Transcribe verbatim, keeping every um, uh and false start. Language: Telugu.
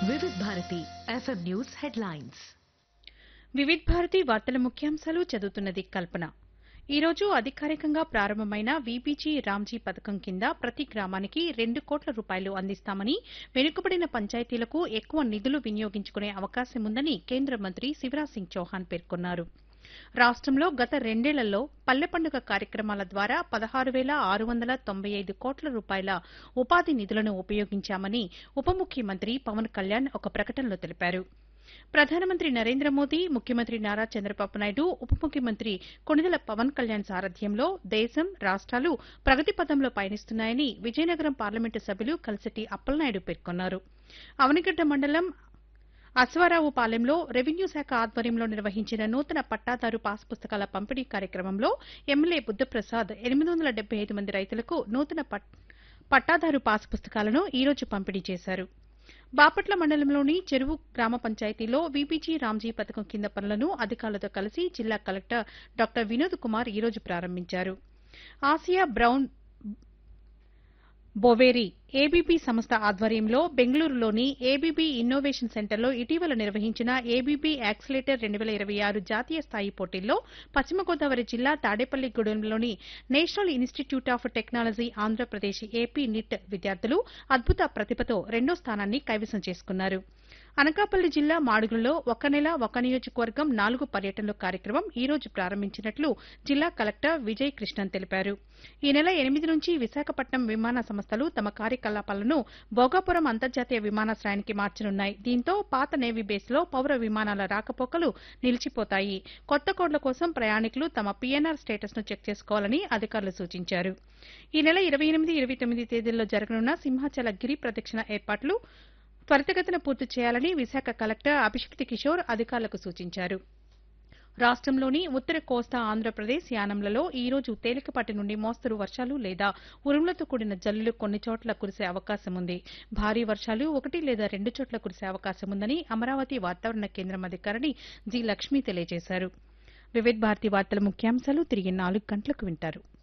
వివిధ Bharati FM news headlines. Vividh Bharati వార్తల ముఖ్యాంశాలు చదువుతున్నది కల్పన. ఈ రోజు అధికారికంగా ప్రారంభమైన వీబీజీ రామ్జీ పథకం కింద ప్రతి గ్రామానికి రెండు కోట్ల రూపాయలు అందిస్తామని, వెనుకబడిన పంచాయతీలకు ఎక్కువ నిధులు వినియోగించుకునే అవకాశముందని కేంద్ర మంత్రి శివరాజ్ సింగ్ చౌహాన్ పేర్కొన్నారు. రాష్టంలో గత రెండేళ్లలో పల్లె పండుగ కార్యక్రమాల ద్వారా పదహారు వేల ఆరు వందల తొంభై ఐదు కోట్ల రూపాయల ఉపాధి నిధులను ఉపయోగించామని ఉప ముఖ్యమంత్రి పవన్ కళ్యాణ్ ఒక ప్రకటనలో తెలిపారు. ప్రధానమంత్రి నరేంద్ర మోదీ, ముఖ్యమంత్రి నారా చంద్రబాబు నాయుడు, ఉప ముఖ్యమంత్రి కొణిదెల పవన్ కళ్యాణ్ సారథ్యంలో దేశం, రాష్ట్రాలు ప్రగతి పథంలో పయనిస్తున్నాయని విజయనగరం పార్లమెంటు సభ్యులు కలిశెట్టి అప్పలనాయుడు పేర్కొన్నారు. అవనిగడ్డ మండలం అశ్వారావుపాలెంలో రెవెన్యూ శాఖ ఆధ్వర్యంలో నిర్వహించిన నూతన పట్టాదారు పాస్ పుస్తకాల పంపిణీ కార్యక్రమంలో ఎమ్మెల్యే బుద్దప్రసాద్ ఎనిమిది వందల డెబ్బై ఐదు మంది రైతులకు నూతన పట్టాదారు పాస్ పుస్తకాలను ఈ రోజు పంపిణీ చేశారు. బాపట్ల మండలంలోని చెరువు గ్రామ పంచాయతీలో వీబీజీ రామ్జీ పథకం కింద పనులను అధికారులతో కలిసి జిల్లా కలెక్టర్ డాక్టర్ వినోద్ కుమార్ ఈ రోజు ప్రారంభించారు. ఆసియా బ్రౌన్ బొవేరీ ఏబీబీ సంస్థ ఆధ్వర్యంలో బెంగళూరులోని ఏబీబీ ఇన్నోవేషన్ సెంటర్లో ఇటీవల నిర్వహించిన ఏబీబీ యాక్సిలేటర్ రెండు వేల ఇరవై ఆరు జాతీయ స్థాయి పోటీల్లో పశ్చిమ గోదావరి జిల్లా తాడేపల్లిగూడెంలోని national institute of technology Andhra Pradesh AP neat విద్యార్థులు అద్భుత ప్రతిభతో రెండో స్థానాన్ని కైవసం చేసుకున్నారు. అనకాపల్లి జిల్లా మాడుగులలో ఒక నెల ఒక నియోజకవర్గం నాలుగు పర్యటనలు కార్యక్రమం ఈ రోజు ప్రారంభించినట్లు జిల్లా కలెక్టర్ విజయ్ కృష్ణన్ తెలిపారు. ఈ నెల ఎనిమిది నుంచి విశాఖపట్నం విమాన సంస్థలు తమ కార్యకలాపాలను భోగాపురం అంతర్జాతీయ విమానాశ్రయానికి మార్చనున్నాయి. దీంతో పాత నేవీ బేస్లో పౌర విమానాల రాకపోకలు నిలిచిపోతాయి. కొత్త కోడ్ల కోసం ప్రయాణికులు తమ పీఎన్ఆర్ స్టేటస్ ను చెక్ చేసుకోవాలని అధికారులు సూచించారు. ఈ నెల ఇరవై ఎనిమిది ఇరవై తొమ్మిది తేదీల్లో జరగనున్న సింహాచల గిరి ప్రదక్షిణ ఏర్పాట్లు త్వరితగతిన పూర్తి చేయాలని విశాఖ కలెక్టర్ అభిషిక్తి కిషోర్ అధికారులకు సూచించారు. రాష్టంలోని ఉత్తర కోస్తా ఆంధ్రప్రదేశ్ యానంలలో ఈ రోజు తేలికపాటి నుండి మోస్తరు వర్షాలు లేదా ఉరుములతో కూడిన జల్లులు కొన్ని చోట్ల కురిసే అవకాశం ఉంది. భారీ వర్షాలు ఒకటి లేదా రెండు చోట్ల కురిసే అవకాశం ఉందని అమరావతి వాతావరణ కేంద్రం అధికారిని జి లక్ష్మి తెలియజేశారు. వివిధ భారతి వార్తల ముఖ్యాంశాలు తిరిగి నాలుగు గంటలకు వింటారు.